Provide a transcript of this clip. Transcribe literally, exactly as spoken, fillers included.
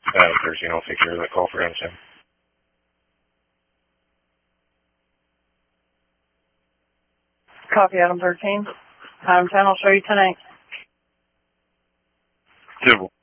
Uh, Thursday, and I'll take care of that call for him, Sam. Copy, Adam thirteen. Time ten, I'll show you tonight. Civil.